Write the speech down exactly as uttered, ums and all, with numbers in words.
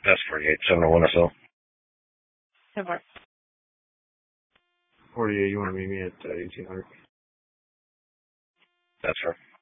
That's forty-eight, seven oh one S L. ten four. forty-eight, you want to meet me at uh, eighteen hundred? That's her.